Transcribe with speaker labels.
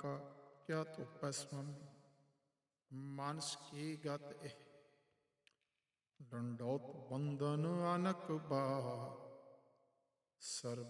Speaker 1: ਕਾ ਕਿਆ ਧੋਪੈ ਸੁਆਮੀ। ਮਾਨਸ ਕੀ ਗਤ ਇਹ ਡੰਡੌਤ ਬੰਦਨ ਅਨਕ ਬਾ। ਸਰਬ